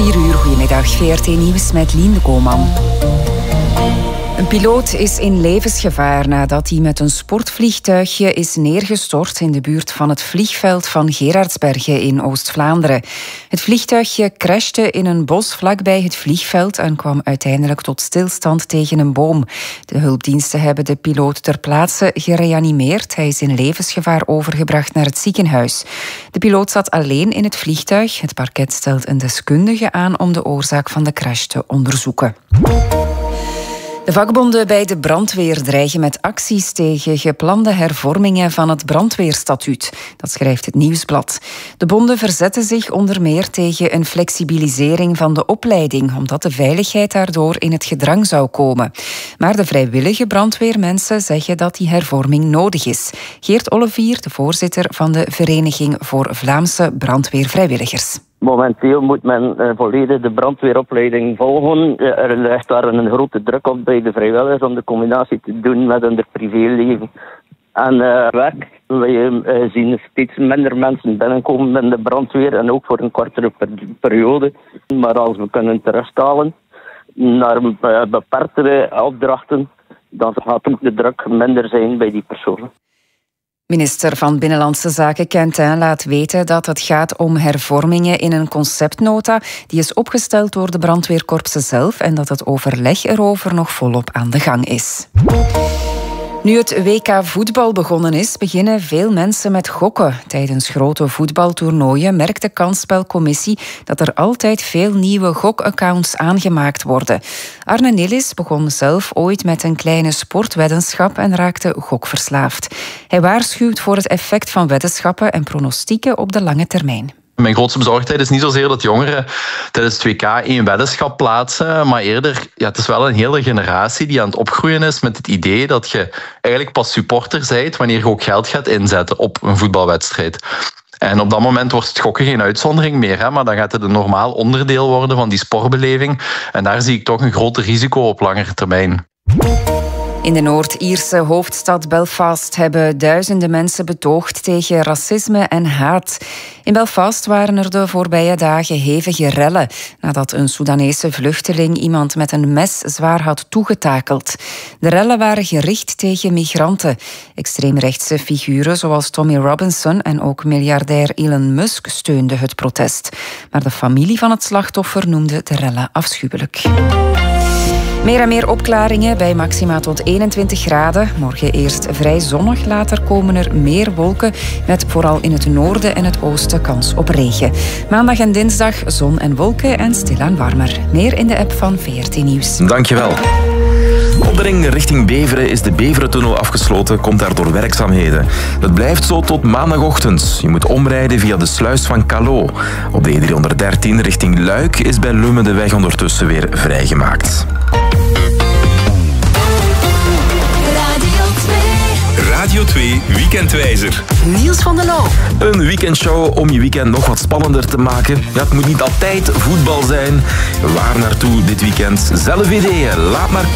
4 uur, goedemiddag. VRT Nieuws met Lien de Koolman. Een piloot is in levensgevaar nadat hij met een sportvliegtuigje is neergestort in de buurt van het vliegveld van Gerardsbergen in Oost-Vlaanderen. Het vliegtuigje crashte in een bos vlakbij het vliegveld en kwam uiteindelijk tot stilstand tegen een boom. De hulpdiensten hebben de piloot ter plaatse gereanimeerd. Hij is in levensgevaar overgebracht naar het ziekenhuis. De piloot zat alleen in het vliegtuig. Het parket stelt een deskundige aan om de oorzaak van de crash te onderzoeken. De vakbonden bij de brandweer dreigen met acties tegen geplande hervormingen van het brandweerstatuut. Dat schrijft het Nieuwsblad. De bonden verzetten zich onder meer tegen een flexibilisering van de opleiding, omdat de veiligheid daardoor in het gedrang zou komen. Maar de vrijwillige brandweermensen zeggen dat die hervorming nodig is. Geert Olivier, de voorzitter van de Vereniging voor Vlaamse Brandweervrijwilligers. Momenteel moet men volledig de brandweeropleiding volgen. Er ligt daar een grote druk op bij de vrijwilligers om de combinatie te doen met hun privéleven en werk. Wij zien steeds minder mensen binnenkomen in de brandweer en ook voor een kortere periode. Maar als we kunnen terugschalen naar beperktere opdrachten, dan gaat ook de druk minder zijn bij die personen. Minister van Binnenlandse Zaken Quentin laat weten dat het gaat om hervormingen in een conceptnota die is opgesteld door de brandweerkorpsen zelf en dat het overleg erover nog volop aan de gang is. Nu het WK voetbal begonnen is, beginnen veel mensen met gokken. Tijdens grote voetbaltoernooien merkt de kansspelcommissie dat er altijd veel nieuwe gokaccounts aangemaakt worden. Arne Nillis begon zelf ooit met een kleine sportweddenschap en raakte gokverslaafd. Hij waarschuwt voor het effect van weddenschappen en pronostieken op de lange termijn. Mijn grootste bezorgdheid is niet zozeer dat jongeren tijdens het WK één weddenschap plaatsen, maar eerder, het is wel een hele generatie die aan het opgroeien is met het idee dat je eigenlijk pas supporter bent wanneer je ook geld gaat inzetten op een voetbalwedstrijd. En op dat moment wordt het gokken geen uitzondering meer, maar dan gaat het een normaal onderdeel worden van die sportbeleving. En daar zie ik toch een groter risico op langere termijn. In de Noord-Ierse hoofdstad Belfast hebben duizenden mensen betoogd tegen racisme en haat. In Belfast waren er de voorbije dagen hevige rellen nadat een Soedanese vluchteling iemand met een mes zwaar had toegetakeld. De rellen waren gericht tegen migranten. Extreemrechtse figuren zoals Tommy Robinson en ook miljardair Elon Musk steunden het protest. Maar de familie van het slachtoffer noemde de rellen afschuwelijk. Meer en meer opklaringen bij maxima tot 21 graden. Morgen eerst vrij zonnig, later komen er meer wolken met vooral in het noorden en het oosten kans op regen. Maandag en dinsdag zon en wolken en stilaan warmer. Meer in de app van VRT Nieuws. Dankjewel. Op de ring richting Beveren is de Beverentunnel afgesloten, komt daardoor werkzaamheden. Het blijft zo tot maandagochtend. Je moet omrijden via de sluis van Callot. Op de E313 richting Luik is bij Lummen de weg ondertussen weer vrijgemaakt. Radio 2 Weekendwijzer. Niels van der Loo. Een weekendshow om je weekend nog wat spannender te maken. Het moet niet altijd voetbal zijn. Waar naartoe dit weekend? Zelf ideeën. Laat maar